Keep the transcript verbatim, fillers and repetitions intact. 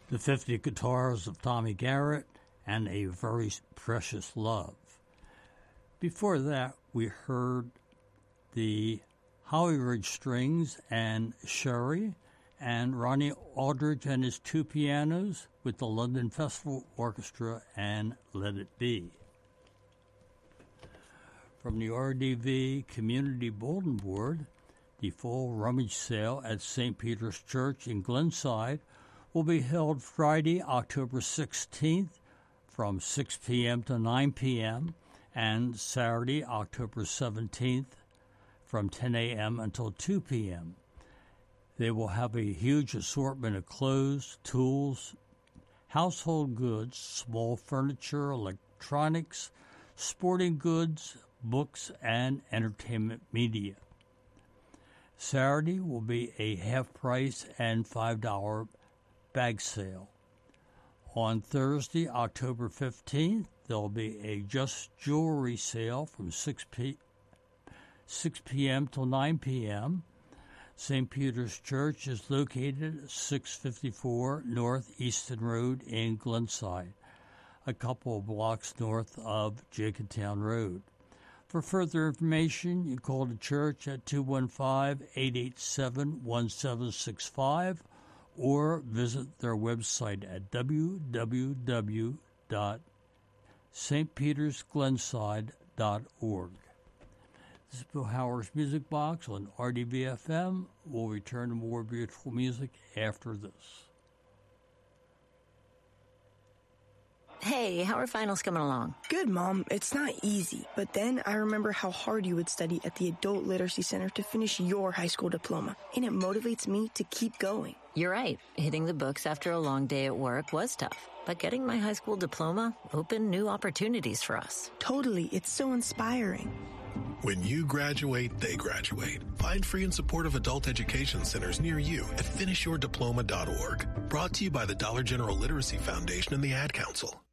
The fifty Guitars of Tommy Garrett, and A Very Precious Love. Before that, we heard the Howie Ridge Strings and Sherry, and Ronnie Aldridge and his two pianos with the London Festival Orchestra and Let It Be. From the R D V Community Bulletin Board, the full rummage sale at Saint Peter's Church in Glenside will be held Friday, October sixteenth from six p.m. to nine p.m. and Saturday, October seventeenth from ten a.m. until two p.m. They will have a huge assortment of clothes, tools, household goods, small furniture, electronics, sporting goods, books, and entertainment media. Saturday will be a half price and five dollars bag sale. On Thursday, October fifteenth, there will be a Just Jewelry sale from six p.m. till nine p.m. Saint Peter's Church is located at six fifty-four North Easton Road in Glenside, a couple of blocks north of Jenkintown Road. For further information, you call the church at two one five, eight eight seven, one seven six five or visit their website at w w w dot s t peters glenside dot org. This is Bill Howard's Music Box on R D V F M. We'll return to more beautiful music after this. Hey, how are finals coming along? Good, Mom. It's not easy. But then I remember how hard you would study at the Adult Literacy Center to finish your high school diploma. And it motivates me to keep going. You're right. Hitting the books after a long day at work was tough. But getting my high school diploma opened new opportunities for us. Totally. It's so inspiring. When you graduate, they graduate. Find free and supportive adult education centers near you at finish your diploma dot org. Brought to you by the Dollar General Literacy Foundation and the Ad Council.